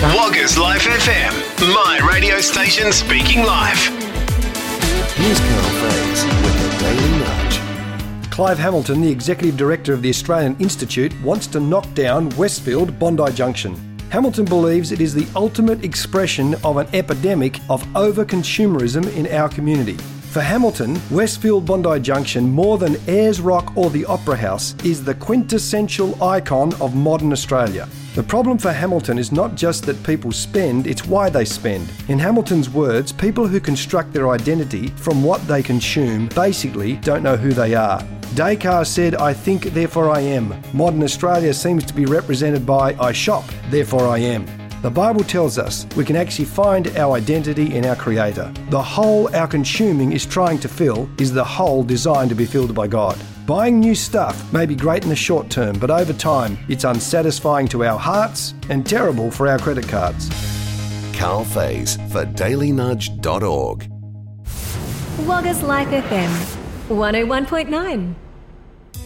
Woggers Life FM, my radio station speaking live. Here's Carl Faze with the Daily Nudge. Clive Hamilton, the Executive Director of the Australian Institute, wants to knock down Westfield Bondi Junction. Hamilton believes it is the ultimate expression of an epidemic of over-consumerism in our community. For Hamilton, Westfield Bondi Junction, more than Ayers Rock or the Opera House, is the quintessential icon of modern Australia. The problem for Hamilton is not just that people spend, it's why they spend. In Hamilton's words, people who construct their identity from what they consume basically don't know who they are. Descartes said, "I think, therefore I am." Modern Australia seems to be represented by "I shop, therefore I am." The Bible tells us we can actually find our identity in our Creator. The hole our consuming is trying to fill is the hole designed to be filled by God. Buying new stuff may be great in the short term, but over time it's unsatisfying to our hearts and terrible for our credit cards. Carl Faze for dailynudge.org. Woggers Life FM 101.9.